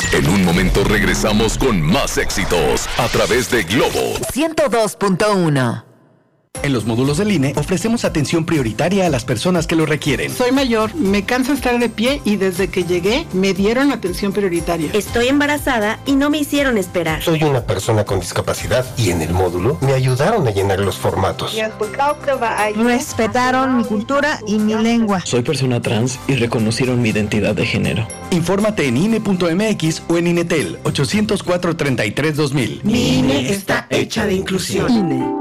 En un momento regresamos con más éxitos a través de Globo 102.1. En los módulos del INE ofrecemos atención prioritaria a las personas que lo requieren. Soy mayor, me cansa estar de pie y desde que llegué me dieron atención prioritaria. Estoy embarazada y no me hicieron esperar. Soy una persona con discapacidad y en el módulo me ayudaron a llenar los formatos. Respetaron mi cultura y mi lengua. Soy persona trans y reconocieron mi identidad de género. Infórmate en INE.mx o en INETEL 804-33-2000. Mi INE está hecha de inclusión. INE.